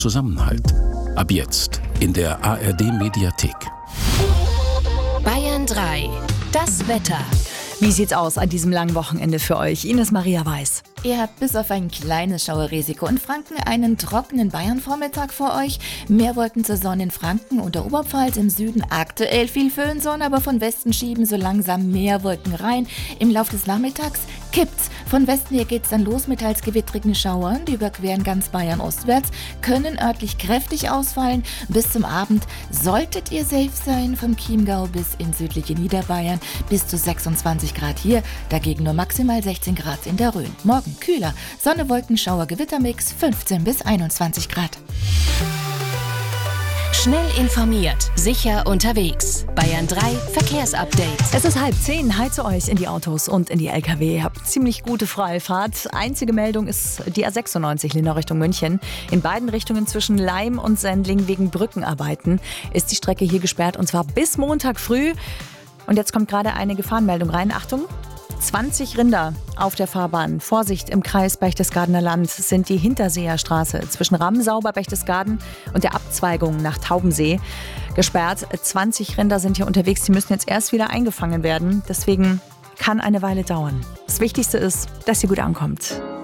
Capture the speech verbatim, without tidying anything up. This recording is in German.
Zusammenhalt. Ab jetzt in der A R D-Mediathek. Bayern drei. Das Wetter. Wie sieht's aus an diesem langen Wochenende für euch? Ines Maria Weiß. Ihr habt bis auf ein kleines Schauerrisiko in Franken einen trockenen Bayern-Vormittag vor euch. Meerwolken zur Sonne in Franken und der Oberpfalz, im Süden aktuell viel Föhnsonne, aber von Westen schieben so langsam Meerwolken rein. Im Laufe des Nachmittags kippt's. Von Westen her geht's dann los mit teils gewittrigen Schauern. Die überqueren ganz Bayern ostwärts, können örtlich kräftig ausfallen. Bis zum Abend solltet ihr safe sein, vom Chiemgau bis in südliche Niederbayern. Bis zu sechsundzwanzig Grad hier, dagegen nur maximal sechzehn Grad in der Rhön. Morgen kühler, Sonne, Wolken, Schauer, Gewittermix, fünfzehn bis einundzwanzig Grad. Schnell informiert, sicher unterwegs. Bayern drei Verkehrsupdate. Es ist halb zehn. Hi zu euch in die Autos und in die L K W. Ihr habt ziemlich gute Freifahrt. Einzige Meldung ist die A sechsundneunzig Linau Richtung München. In beiden Richtungen zwischen Laim und Sendling wegen Brückenarbeiten ist die Strecke hier gesperrt, und zwar bis Montag früh. Und jetzt kommt gerade eine Gefahrenmeldung rein. Achtung! zwanzig Rinder auf der Fahrbahn. Vorsicht, im Kreis Berchtesgadener Land sind die Hinterseer Straße zwischen Ramsau bei Berchtesgaden und der Abzweigung nach Taubensee gesperrt. zwanzig Rinder sind hier unterwegs, die müssen jetzt erst wieder eingefangen werden. Deswegen kann eine Weile dauern. Das Wichtigste ist, dass ihr gut ankommt.